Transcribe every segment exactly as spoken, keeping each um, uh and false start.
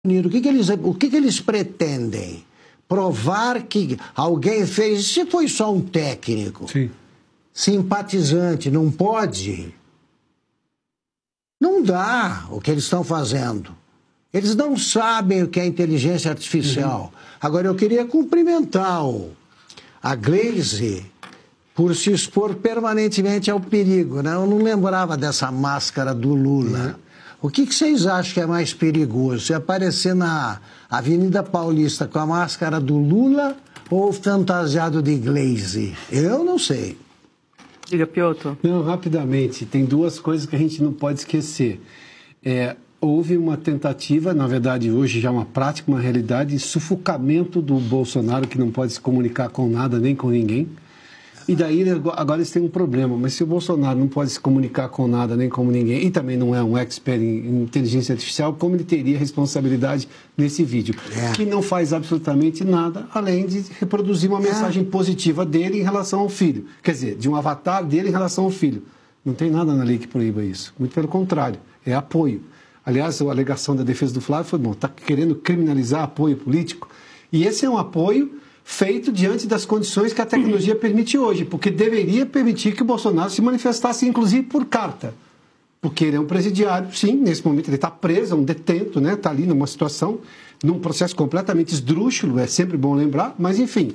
O que, que, eles, o que, que eles pretendem? Provar que alguém fez... Se foi só um técnico, Sim. simpatizante, não pode? Não dá o que eles estão fazendo. Eles não sabem o que é inteligência artificial. Uhum. Agora, eu queria cumprimentar o, a Glaze por se expor permanentemente ao perigo, né? Eu não lembrava dessa máscara do Lula. Uhum. O que, que vocês acham que é mais perigoso? Se aparecer na Avenida Paulista com a máscara do Lula ou fantasiado de Glaze? Eu não sei. Diga, Piotr. Não, rapidamente. Tem duas coisas que a gente não pode esquecer. É, houve uma tentativa, na verdade hoje já é uma prática, uma realidade, de sufocamento do Bolsonaro, que não pode se comunicar com nada nem com ninguém. E daí, agora eles têm um problema, mas se o Bolsonaro não pode se comunicar com nada, nem com ninguém, e também não é um expert em inteligência artificial, como ele teria responsabilidade nesse vídeo? É. Que não faz absolutamente nada, além de reproduzir uma mensagem é. positiva dele em relação ao filho. Quer dizer, de um avatar dele em relação ao filho. Não tem nada na lei que proíba isso. Muito pelo contrário, é apoio. Aliás, a alegação da defesa do Flávio foi, bom, está querendo criminalizar apoio político? E esse é um apoio feito diante das condições que a tecnologia permite hoje, porque deveria permitir que o Bolsonaro se manifestasse, inclusive, por carta. Porque ele é um presidiário, sim, nesse momento ele está preso, é um detento, né? Está ali numa situação, num processo completamente esdrúxulo, é sempre bom lembrar, mas, enfim,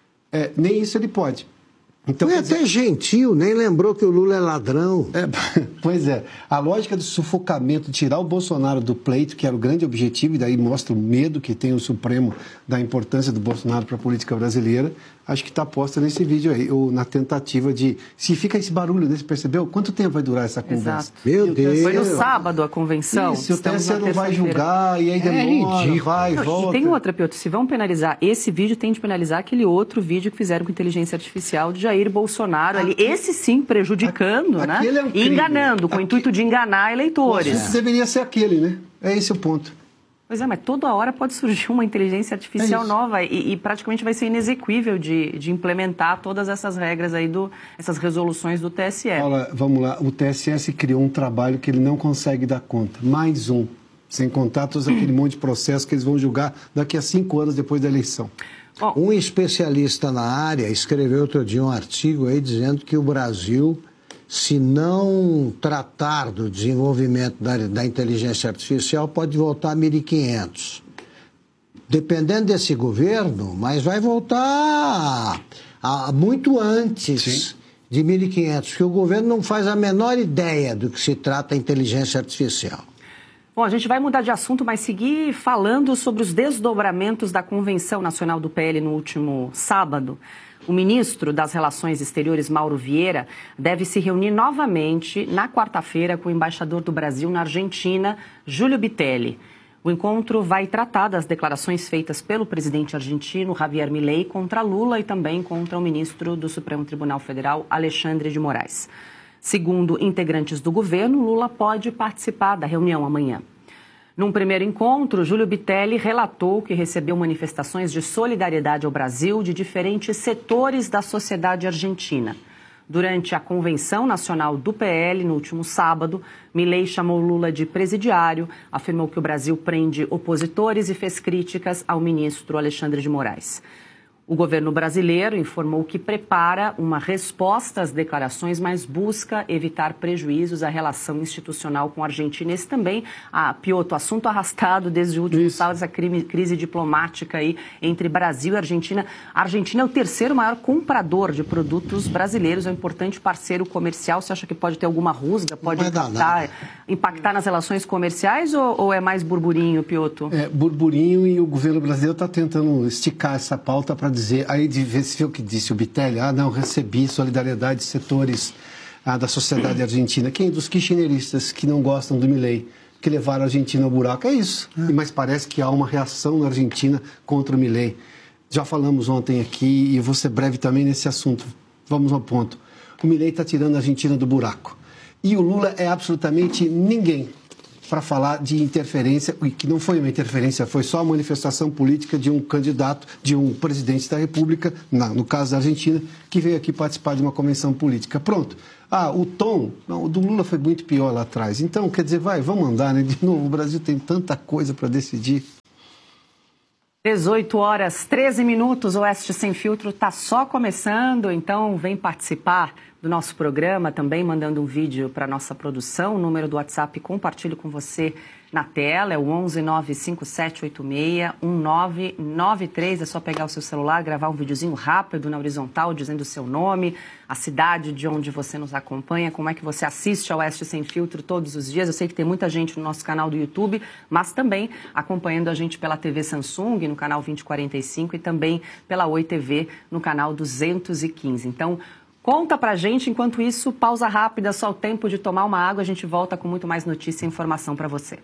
é, nem isso ele pode. Então, foi até dizer... gentil, nem lembrou que o Lula é ladrão. É, pois é, a lógica do sufocamento, tirar o Bolsonaro do pleito, que era o grande objetivo, e daí mostra o medo que tem o Supremo da importância do Bolsonaro para a política brasileira, acho que está posta nesse vídeo aí, ou na tentativa de... Se fica esse barulho, né, você percebeu? Quanto tempo vai durar essa conversa? Exato. Meu Deus! Foi no sábado a convenção. Isso, o T S E não vai julgar, e aí demora, é vai, não, volta. E tem outra, Piotr, se vão penalizar, esse vídeo tem de penalizar aquele outro vídeo que fizeram com inteligência artificial de Jair Bolsonaro ali, esse sim prejudicando, aquele, né? Aquele é um e enganando, com o intuito de enganar eleitores. Isso deveria ser aquele, né? É esse o ponto. Pois é, mas toda hora pode surgir uma inteligência artificial é nova e, e praticamente vai ser inexequível de, de implementar todas essas regras aí, do, essas resoluções do T S E. Olha, vamos lá, o T S E criou um trabalho que ele não consegue dar conta, mais um, sem contar todos aquele monte de processos que eles vão julgar daqui a cinco anos depois da eleição. Bom, um especialista na área escreveu outro dia um artigo aí dizendo que o Brasil, se não tratar do desenvolvimento da, da inteligência artificial, pode voltar a mil e quinhentos. Dependendo desse governo, mas vai voltar a, a, muito antes Sim. de mil e quinhentos, porque o governo não faz a menor ideia do que se trata a inteligência artificial. Bom, a gente vai mudar de assunto, mas seguir falando sobre os desdobramentos da Convenção Nacional do P L no último sábado. O ministro das Relações Exteriores, Mauro Vieira, deve se reunir novamente na quarta-feira com o embaixador do Brasil na Argentina, Júlio Bitelli. O encontro vai tratar das declarações feitas pelo presidente argentino, Javier Milei, contra Lula e também contra o ministro do Supremo Tribunal Federal, Alexandre de Moraes. Segundo integrantes do governo, Lula pode participar da reunião amanhã. Num primeiro encontro, Júlio Bitelli relatou que recebeu manifestações de solidariedade ao Brasil de diferentes setores da sociedade argentina. Durante a Convenção Nacional do P L, no último sábado, Milei chamou Lula de presidiário, afirmou que o Brasil prende opositores e fez críticas ao ministro Alexandre de Moraes. O governo brasileiro informou que prepara uma resposta às declarações, mas busca evitar prejuízos à relação institucional com a Argentina. Esse também, ah, Piotr, assunto arrastado desde o último sábado, essa crise diplomática aí entre Brasil e Argentina. A Argentina é o terceiro maior comprador de produtos brasileiros, é um importante parceiro comercial. Você acha que pode ter alguma rusga, pode impactar, impactar nas relações comerciais ou, ou é mais burburinho, Piotr? É, burburinho, e o governo brasileiro está tentando esticar essa pauta para dizer, aí de ver se o que disse o Bitelli, ah, não, recebi solidariedade de setores ah, da sociedade argentina. Quem? Dos kirchneristas que não gostam do Milei, que levaram a Argentina ao buraco. É isso. É. Mas parece que há uma reação na Argentina contra o Milei. Já falamos ontem aqui, e eu vou ser breve também nesse assunto. Vamos ao ponto. O Milei está tirando a Argentina do buraco. E o Lula é absolutamente ninguém. para falar de interferência, e que não foi uma interferência, foi só a manifestação política de um candidato, de um presidente da República, na, no caso da Argentina, que veio aqui participar de uma convenção política. Pronto. Ah, o tom não, o do Lula foi muito pior lá atrás. Então, quer dizer, vai, vamos andar, né? De novo, o Brasil tem tanta coisa para decidir. dezoito horas, treze minutos, o Oeste Sem Filtro está só começando, então vem participar do nosso programa, também mandando um vídeo para a nossa produção. O número do WhatsApp compartilho com você na tela, é o onze nove cinco sete oito seis um nove nove três. É só pegar o seu celular, gravar um videozinho rápido na horizontal, dizendo o seu nome, a cidade de onde você nos acompanha, como é que você assiste ao Oeste Sem Filtro todos os dias. Eu sei que tem muita gente no nosso canal do YouTube, mas também acompanhando a gente pela T V Samsung, no canal vinte e quarenta e cinco, e também pela Oi T V, no canal duzentos e quinze. Então, conta pra gente. Enquanto isso, pausa rápida, só o tempo de tomar uma água. A gente volta com muito mais notícia e informação para você.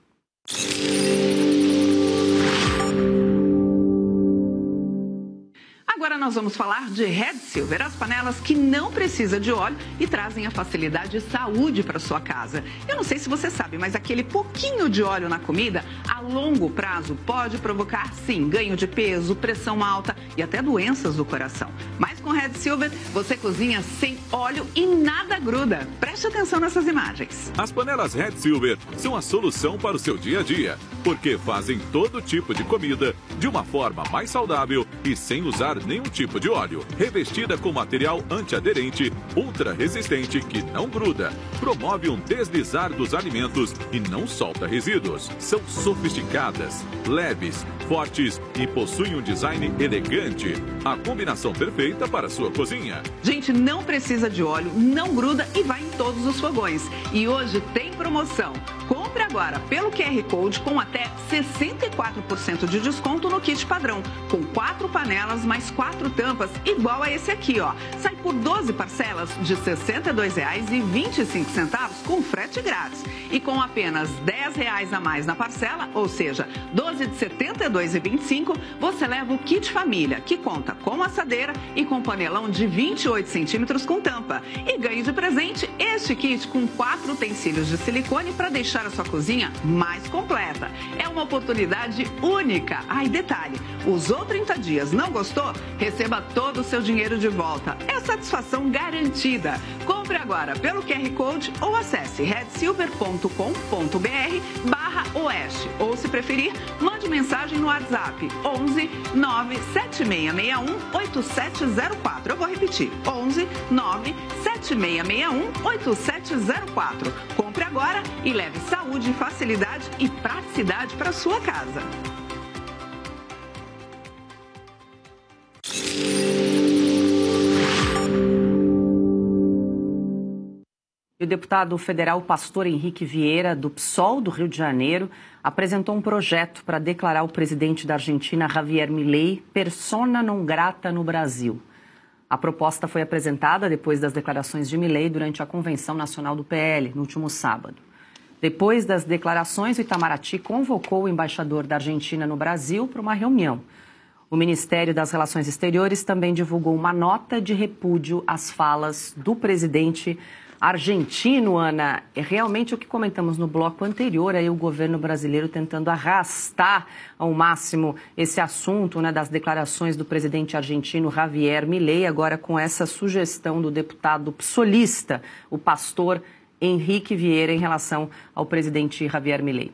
Agora nós vamos falar de Red Silver, as panelas que não precisam de óleo e trazem a facilidade e saúde para sua casa. Eu não sei se você sabe, mas aquele pouquinho de óleo na comida, a longo prazo, pode provocar, sim, ganho de peso, pressão alta e até doenças do coração. Mas com Red Silver, você cozinha sem óleo e nada gruda. Preste atenção nessas imagens. As panelas Red Silver são a solução para o seu dia a dia, porque fazem todo tipo de comida de uma forma mais saudável e sem usar nenhum tipo de óleo. Revestida com material antiaderente, ultra resistente que não gruda, promove um deslizar dos alimentos e não solta resíduos. São sofisticadas, leves, fortes e possuem um design elegante. A combinação perfeita para a sua cozinha. Gente, não precisa de óleo, não gruda e vai em todos os fogões. E hoje tem promoção. Compre agora pelo Q R Code com até sessenta e quatro por cento de desconto no kit padrão, com quatro panelas mais quatro tampas, igual a esse aqui, ó. Sai por doze parcelas de sessenta e dois reais e vinte e cinco centavos com frete grátis. E com apenas dez reais a mais na parcela, ou seja, doze de setenta e dois reais e vinte e cinco, você leva o kit família, que conta com assadeira e com panelão de vinte e oito centímetros com tampa. E ganhe de presente este kit com quatro utensílios de silicone para deixar a sua cozinha mais completa. É uma oportunidade única. Ah, e detalhe, usou trinta dias, não gostou? Receba todo o seu dinheiro de volta. É satisfação garantida. Compre agora pelo Q R Code ou acesse red silver ponto com ponto br barra oeste. Ou, se preferir, mande mensagem no WhatsApp onze nove sete seis seis um oito sete zero quatro. Eu vou repetir, onze nove sete seis seis um oito sete zero quatro. Compre agora e leve saúde, facilidade e praticidade para sua casa. E o deputado federal Pastor Henrique Vieira, do P SOL do Rio de Janeiro, apresentou um projeto para declarar o presidente da Argentina, Javier Milei, persona non grata no Brasil. A proposta foi apresentada depois das declarações de Milei durante a Convenção Nacional do P L, no último sábado. Depois das declarações, o Itamaraty convocou o embaixador da Argentina no Brasil para uma reunião. O Ministério das Relações Exteriores também divulgou uma nota de repúdio às falas do presidente argentino, Ana. É realmente o que comentamos no bloco anterior, aí o governo brasileiro tentando arrastar ao máximo esse assunto, né, das declarações do presidente argentino Javier Milei, agora com essa sugestão do deputado psolista, o pastor Henrique Vieira, em relação ao presidente Javier Milei.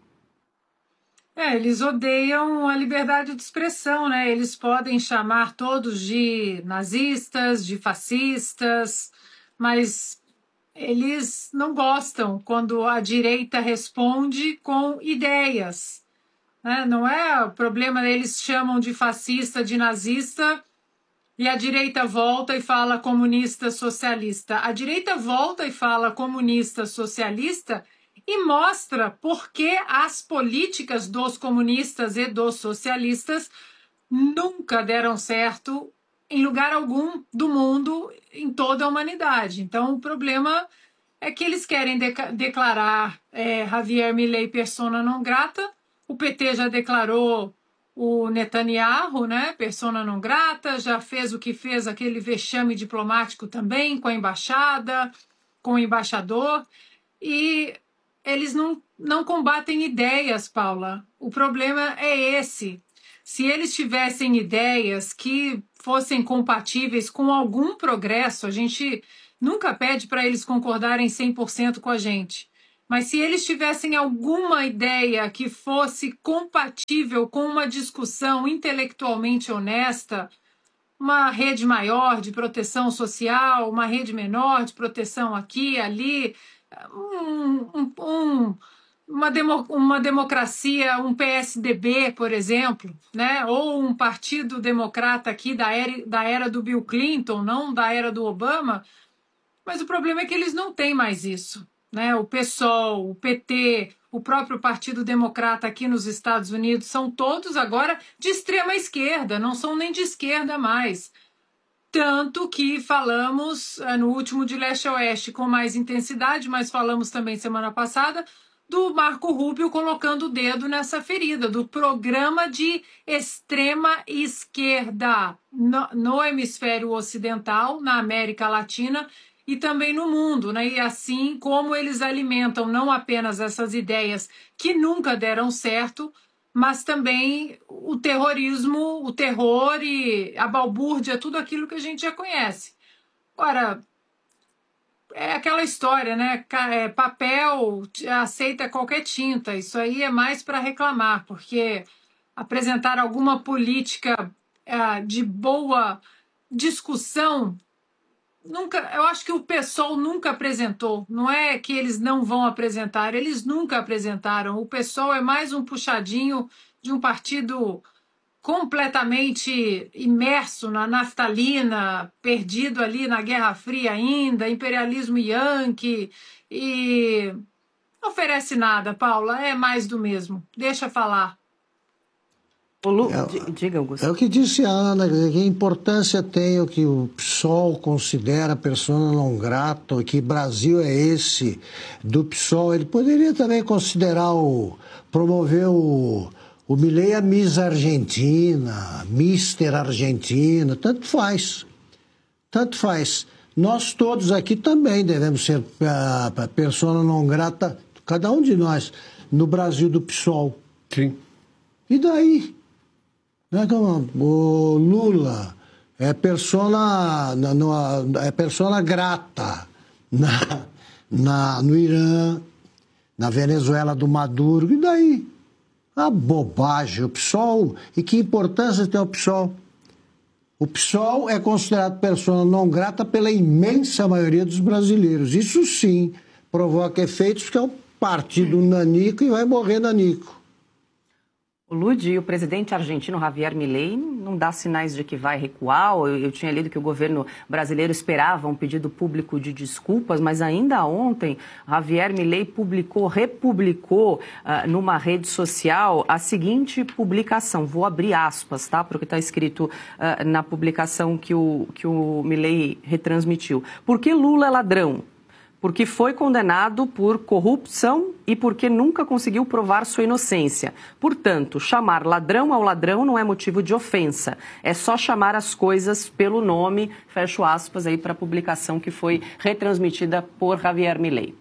É, eles odeiam a liberdade de expressão, né? Eles podem chamar todos de nazistas, de fascistas, mas eles não gostam quando a direita responde com ideias, né? Não é o problema, eles chamam de fascista, de nazista, e a direita volta e fala comunista, socialista. A direita volta e fala comunista, socialista e mostra por que as políticas dos comunistas e dos socialistas nunca deram certo em lugar algum do mundo, em toda a humanidade. Então, o problema é que eles querem de- declarar é, Javier Milei persona non grata. O P T já declarou o Netanyahu, né, persona non grata, já fez o que fez, aquele vexame diplomático também, com a embaixada, com o embaixador, e eles não não combatem ideias, Paula. O problema é esse. Se eles tivessem ideias que fossem compatíveis com algum progresso, a gente nunca pede para eles concordarem cem por cento com a gente. Mas se eles tivessem alguma ideia que fosse compatível com uma discussão intelectualmente honesta, uma rede maior de proteção social, uma rede menor de proteção aqui, ali, um, um, um, uma, demo, uma democracia, um P S D B, por exemplo, né? Ou um partido democrata aqui da era, da era do Bill Clinton, não da era do Obama, mas o problema é que eles não têm mais isso. Né? O PSOL, o P T, o próprio Partido Democrata aqui nos Estados Unidos são todos agora de extrema esquerda, não são nem de esquerda mais. Tanto que falamos no último de Leste a Oeste com mais intensidade, mas falamos também semana passada do Marco Rubio colocando o dedo nessa ferida, do programa de extrema esquerda no, no hemisfério ocidental, na América Latina, e também no mundo, né? E assim como eles alimentam não apenas essas ideias que nunca deram certo, mas também o terrorismo, o terror e a balbúrdia, tudo aquilo que a gente já conhece. Agora, é aquela história, né? É, papel aceita qualquer tinta, isso aí é mais para reclamar, porque apresentar alguma política é, de boa discussão, nunca, eu acho que o PSOL nunca apresentou. Não é que eles não vão apresentar, eles nunca apresentaram. O PSOL é mais um puxadinho de um partido completamente imerso na naftalina, perdido ali na Guerra Fria ainda, imperialismo yankee, e não oferece nada, Paula, é mais do mesmo. Deixa falar. Lu, é, diga, Augusto. É o que disse a Ana, que importância tem o que o PSOL considera persona non grata, que Brasil é esse do PSOL. Ele poderia também considerar o promover o, o Milei a Miss Argentina, Mister Argentina, tanto faz. Tanto faz. Nós todos aqui também devemos ser uh, persona non grata, cada um de nós, no Brasil do PSOL. Sim. E daí? O Lula é persona, é persona grata na, na, no Irã, na Venezuela do Maduro, e daí? A bobagem, o PSOL, e que importância tem o PSOL? O PSOL é considerado persona não grata pela imensa maioria dos brasileiros. Isso sim provoca efeitos, porque é o partido nanico e vai morrer nanico. O Ludi, o presidente argentino Javier Milei não dá sinais de que vai recuar. Eu, eu tinha lido que o governo brasileiro esperava um pedido público de desculpas, mas ainda ontem Javier Milei publicou, republicou uh, numa rede social a seguinte publicação. Vou abrir aspas, tá? Porque está escrito uh, na publicação que o, que o Milei retransmitiu. Por que Lula é ladrão? Porque foi condenado por corrupção e porque nunca conseguiu provar sua inocência. Portanto, chamar ladrão ao ladrão não é motivo de ofensa. É só chamar as coisas pelo nome, fecho aspas aí para a publicação que foi retransmitida por Javier Milei.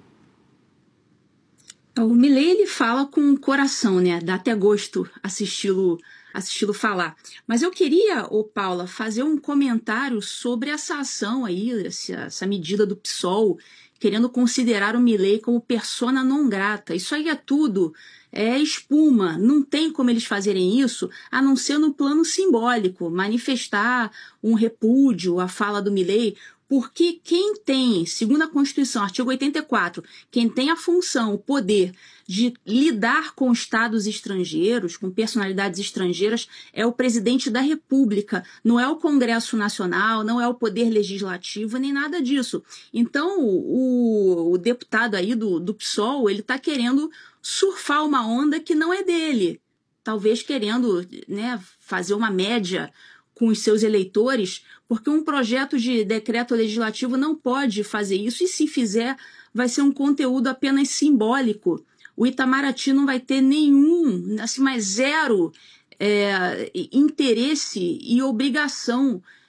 O Milei, ele fala com o coração, né? Dá até gosto assisti-lo assisti-lo falar. Mas eu queria, ô Paula, fazer um comentário sobre essa ação aí, essa, essa medida do PSOL, querendo considerar o Milei como persona non grata. Isso aí é tudo, é espuma. Não tem como eles fazerem isso, a não ser no plano simbólico, manifestar um repúdio à fala do Milei, porque quem tem, segundo a Constituição, artigo oitenta e quatro, quem tem a função, o poder de lidar com estados estrangeiros, com personalidades estrangeiras, é o presidente da República, não é o Congresso Nacional, não é o Poder Legislativo, nem nada disso. Então, o, o deputado aí do, do PSOL, ele está querendo surfar uma onda que não é dele, talvez querendo, né, fazer uma média com os seus eleitores, porque um projeto de decreto legislativo não pode fazer isso, e se fizer, vai ser um conteúdo apenas simbólico. O Itamaraty não vai ter nenhum, assim, mais zero é, interesse e obrigação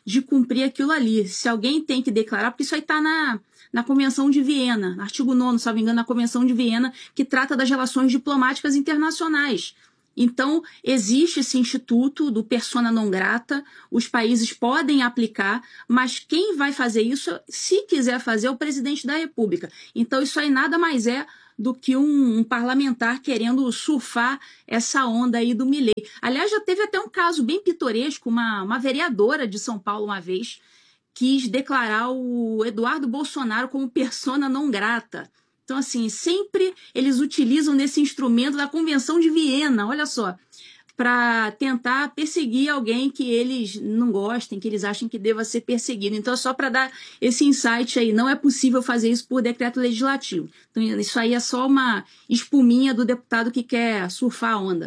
de cumprir aquilo ali. Se alguém tem que declarar, porque isso aí está na, na Convenção de Viena, artigo nono, se não me engano, na Convenção de Viena, que trata das relações diplomáticas internacionais. Então, existe esse instituto do persona non grata, os países podem aplicar, mas quem vai fazer isso, se quiser fazer, é o presidente da República. Então, isso aí nada mais é do que um, um parlamentar querendo surfar essa onda aí do Milei. Aliás, já teve até um caso bem pitoresco, uma, uma vereadora de São Paulo uma vez quis declarar o Eduardo Bolsonaro como persona non grata. Então, assim, sempre eles utilizam desse instrumento da Convenção de Viena, olha só, para tentar perseguir alguém que eles não gostem, que eles achem que deva ser perseguido. Então, é só para dar esse insight aí, não é possível fazer isso por decreto legislativo. Então, isso aí é só uma espuminha do deputado que quer surfar a onda.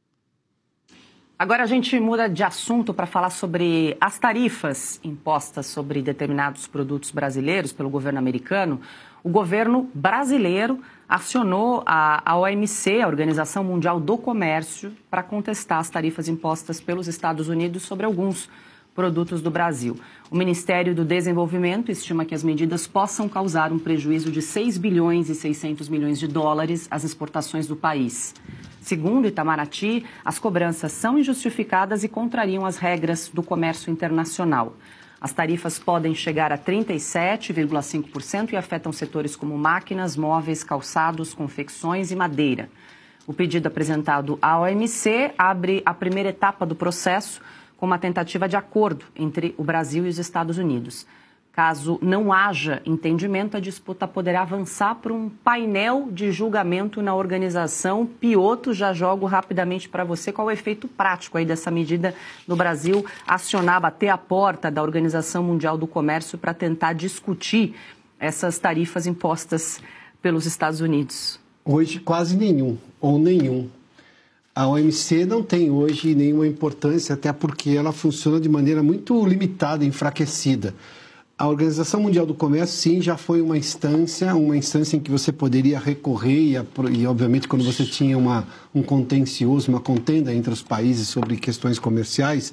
Agora a gente muda de assunto para falar sobre as tarifas impostas sobre determinados produtos brasileiros pelo governo americano. O governo brasileiro acionou a, a O M C, a Organização Mundial do Comércio, para contestar as tarifas impostas pelos Estados Unidos sobre alguns produtos do Brasil. O Ministério do Desenvolvimento estima que as medidas possam causar um prejuízo de seis bilhões e seiscentos milhões de dólares às exportações do país. Segundo Itamaraty, as cobranças são injustificadas e contrariam as regras do comércio internacional. As tarifas podem chegar a trinta e sete vírgula cinco por cento e afetam setores como máquinas, móveis, calçados, confecções e madeira. O pedido apresentado à O M C abre a primeira etapa do processo com uma tentativa de acordo entre o Brasil e os Estados Unidos. Caso não haja entendimento, a disputa poderá avançar para um painel de julgamento na organização. Pioto, já jogo rapidamente para você qual é o efeito prático aí dessa medida no Brasil, acionar, bater a porta da Organização Mundial do Comércio para tentar discutir essas tarifas impostas pelos Estados Unidos. Hoje quase nenhum, ou nenhum. A O M C não tem hoje nenhuma importância, até porque ela funciona de maneira muito limitada, enfraquecida. A Organização Mundial do Comércio, sim, já foi uma instância, uma instância em que você poderia recorrer e, e obviamente, quando você tinha uma, um contencioso, uma contenda entre os países sobre questões comerciais,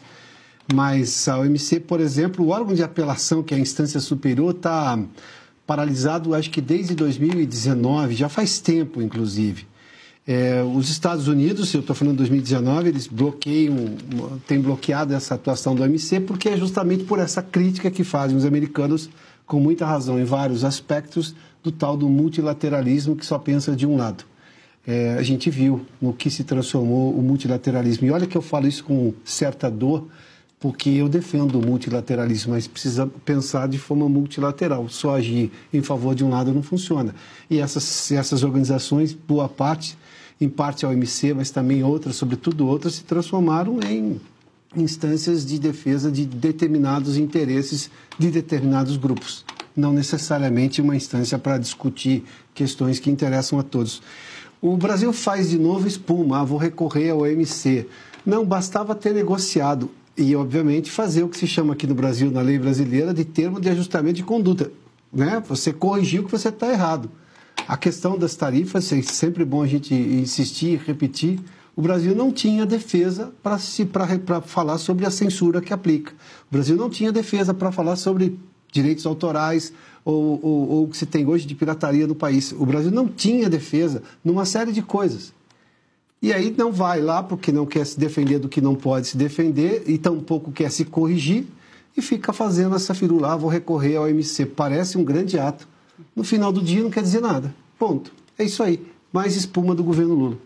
mas a O M C, por exemplo, o órgão de apelação, que é a instância superior, está paralisado, acho que desde dois mil e dezenove, já faz tempo, inclusive. É, os Estados Unidos, eu estou falando de dois mil e dezenove, eles bloqueiam, têm bloqueado essa atuação do O M C porque é justamente por essa crítica que fazem os americanos, com muita razão em vários aspectos, do tal do multilateralismo que só pensa de um lado. É, a gente viu no que se transformou o multilateralismo. E olha que eu falo isso com certa dor, porque eu defendo o multilateralismo, mas precisa pensar de forma multilateral. Só agir em favor de um lado não funciona. E essas, essas organizações, boa parte, em parte a O M C, mas também outras, sobretudo outras, se transformaram em instâncias de defesa de determinados interesses de determinados grupos. Não necessariamente uma instância para discutir questões que interessam a todos. O Brasil faz de novo espuma, ah, vou recorrer ao O M C. Não, bastava ter negociado e, obviamente, fazer o que se chama aqui no Brasil, na lei brasileira, de termo de ajustamento de conduta. Né? Você corrigiu que você está errado. A questão das tarifas, é sempre bom a gente insistir e repetir, o Brasil não tinha defesa para falar sobre a censura que aplica. O Brasil não tinha defesa para falar sobre direitos autorais ou, ou, ou o que se tem hoje de pirataria no país. O Brasil não tinha defesa numa série de coisas. E aí não vai lá porque não quer se defender do que não pode se defender e tampouco quer se corrigir e fica fazendo essa firula, ah, vou recorrer ao O M C. Parece um grande ato. No final do dia não quer dizer nada. Ponto. É isso aí. Mais espuma do governo Lula.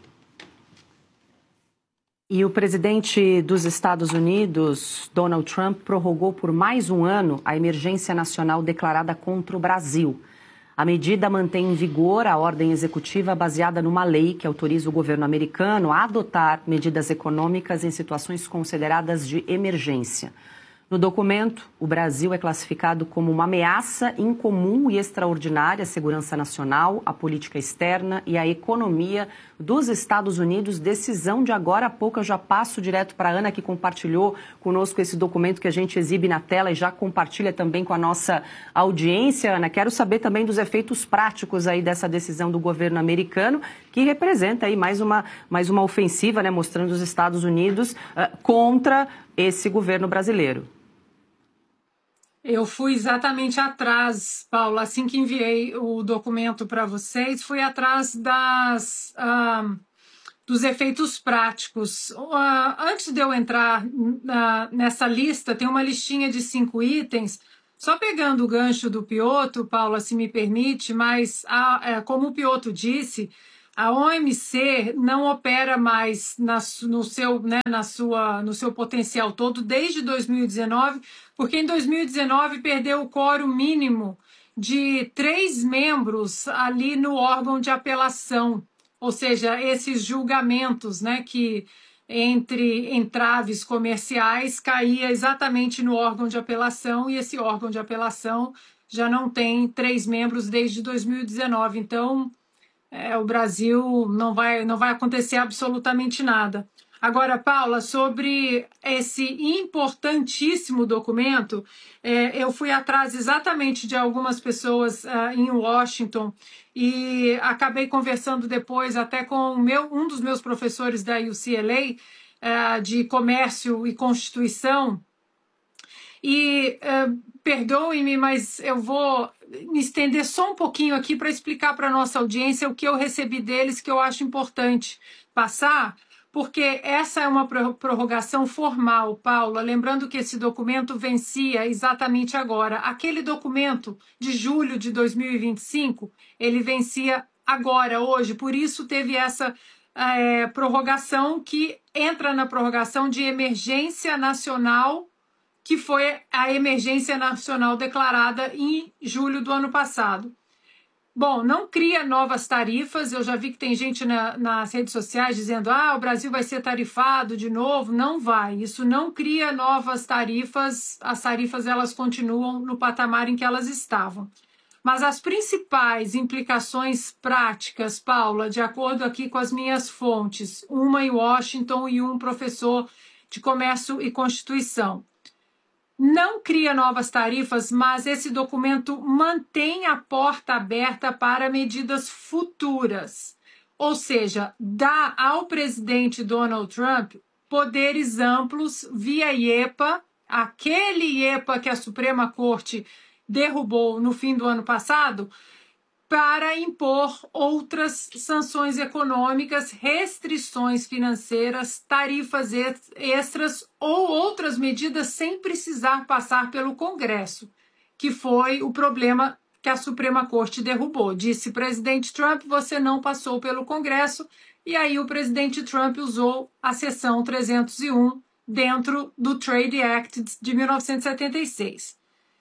E o presidente dos Estados Unidos, Donald Trump, prorrogou por mais um ano a emergência nacional declarada contra o Brasil. A medida mantém em vigor a ordem executiva baseada numa lei que autoriza o governo americano a adotar medidas econômicas em situações consideradas de emergência. No documento, o Brasil é classificado como uma ameaça incomum e extraordinária à segurança nacional, à política externa e à economia dos Estados Unidos. Decisão de agora a pouco. Eu já passo direto para a Ana, que compartilhou conosco esse documento que a gente exibe na tela e já compartilha também com a nossa audiência. Ana, quero saber também dos efeitos práticos aí dessa decisão do governo americano, que representa aí mais uma, mais uma ofensiva, né, mostrando os Estados Unidos uh, contra esse governo brasileiro. Eu fui exatamente atrás, Paula, assim que enviei o documento para vocês, fui atrás das, uh, dos efeitos práticos. Uh, antes de eu entrar uh, nessa lista, tem uma listinha de cinco itens, só pegando o gancho do Piotr, Paula, se me permite, mas uh, uh, como o Piotr disse, a O M C não opera mais na, no, seu, né, na sua, no seu potencial todo desde dois mil e dezenove, porque em dois mil e dezenove perdeu o quórum mínimo de três membros ali no órgão de apelação, ou seja, esses julgamentos, né, que entre entraves comerciais caía exatamente no órgão de apelação, e esse órgão de apelação já não tem três membros desde dois mil e dezenove. Então, é, o Brasil não vai, não vai acontecer absolutamente nada. Agora, Paula, sobre esse importantíssimo documento, é, eu fui atrás exatamente de algumas pessoas uh, em Washington e acabei conversando depois até com o meu, um dos meus professores da U C L A, uh, de Comércio e Constituição. E uh, perdoem-me, mas eu vou me estender só um pouquinho aqui para explicar para a nossa audiência o que eu recebi deles, que eu acho importante passar, porque essa é uma prorrogação formal, Paula. Lembrando que esse documento vencia exatamente agora. Aquele documento de julho de dois mil e vinte e cinco, ele vencia agora, hoje. Por isso teve essa é, prorrogação que entra na prorrogação de emergência nacional, que foi a emergência nacional declarada em julho do ano passado. Bom, não cria novas tarifas, eu já vi que tem gente na, nas redes sociais dizendo ah, o Brasil vai ser tarifado de novo. Não vai, isso não cria novas tarifas, as tarifas elas continuam no patamar em que elas estavam. Mas as principais implicações práticas, Paula, de acordo aqui com as minhas fontes, uma em Washington e um professor de Comércio e Constituição, não cria novas tarifas, mas esse documento mantém a porta aberta para medidas futuras. Ou seja, dá ao presidente Donald Trump poderes amplos via I E P A, aquele I E P A que a Suprema Corte derrubou no fim do ano passado, para impor outras sanções econômicas, restrições financeiras, tarifas extras ou outras medidas sem precisar passar pelo Congresso, que foi o problema que a Suprema Corte derrubou. Disse presidente Trump, você não passou pelo Congresso, e aí o presidente Trump usou a seção trezentos e um dentro do Trade Act de mil novecentos e setenta e seis.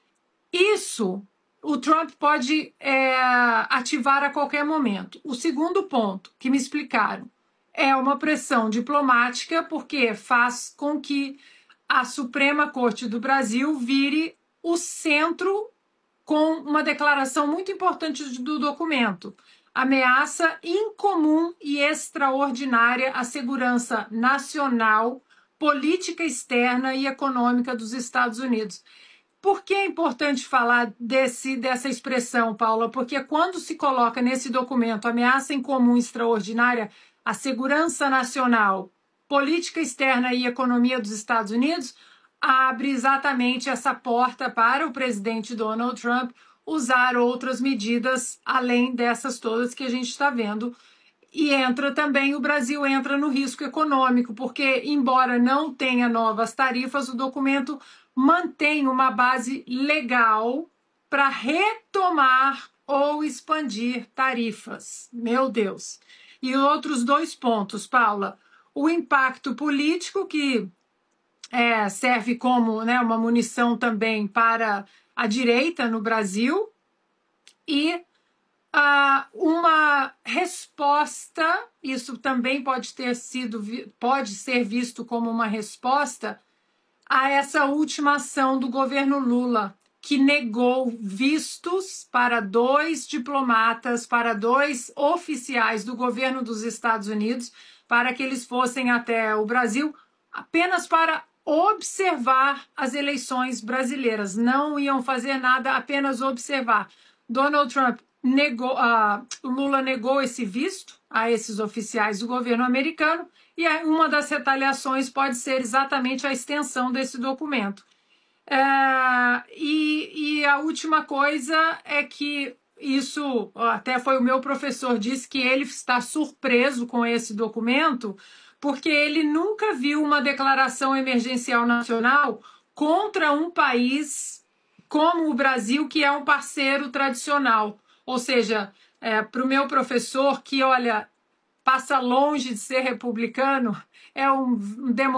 Isso o Trump pode é, ativar a qualquer momento. O segundo ponto que me explicaram é uma pressão diplomática, porque faz com que a Suprema Corte do Brasil vire o centro com uma declaração muito importante do documento. Ameaça incomum e extraordinária à segurança nacional, política externa e econômica dos Estados Unidos. Por que é importante falar desse, dessa expressão, Paula? Porque quando se coloca nesse documento ameaça em comum extraordinária à segurança nacional, política externa e economia dos Estados Unidos, abre exatamente essa porta para o presidente Donald Trump usar outras medidas além dessas todas que a gente está vendo. E entra também, o Brasil entra no risco econômico, porque, embora não tenha novas tarifas, o documento mantém uma base legal para retomar ou expandir tarifas. Meu Deus! E outros dois pontos, Paula. O impacto político, que é, serve como, né, uma munição também para a direita no Brasil, e uh, uma resposta, isso também pode ter sido, pode ser visto como uma resposta a essa última ação do governo Lula, que negou vistos para dois diplomatas, para dois oficiais do governo dos Estados Unidos, para que eles fossem até o Brasil apenas para observar as eleições brasileiras. Não iam fazer nada, apenas observar. Donald Trump negou, uh, Lula negou esse visto a esses oficiais do governo americano, e uma das retaliações pode ser exatamente a extensão desse documento. É, e, e a última coisa é que isso, até foi o meu professor, disse que ele está surpreso com esse documento, porque ele nunca viu uma declaração emergencial nacional contra um país como o Brasil, que é um parceiro tradicional. Ou seja, é, para o meu professor, que, olha, passa longe de ser republicano, é um, um